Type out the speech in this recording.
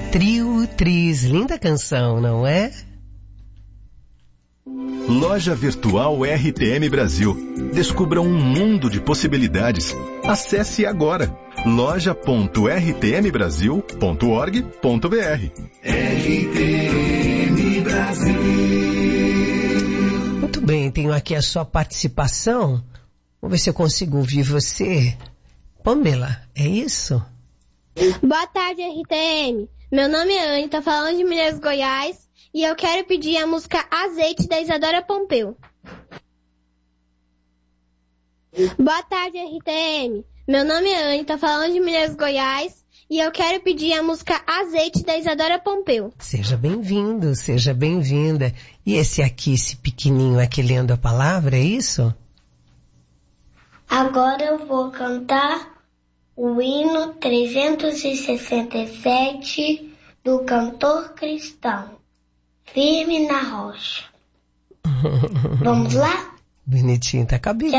Trio Tris, linda canção, não é? Loja Virtual RTM Brasil. Descubra um mundo de possibilidades. Acesse agora loja.rtmbrasil.org.br. RTM Brasil. Muito bem, tenho aqui a sua participação. Vamos ver se eu consigo ouvir você. Pamela, é isso? Boa tarde, RTM. Meu nome é Anne, tô falando de Minas, Goiás, e eu quero pedir a música Azeite, da Isadora Pompeu. Boa tarde, RTM. Meu nome é Anne, tô falando de Minas, Goiás, e eu quero pedir a música Azeite, da Isadora Pompeu. Seja bem-vindo, seja bem-vinda. E esse aqui, esse pequenininho aqui lendo a palavra, é isso? Agora eu vou cantar o hino 367 do cantor cristão, Firme na Rocha. Vamos lá? Bonitinho, tá cabelo.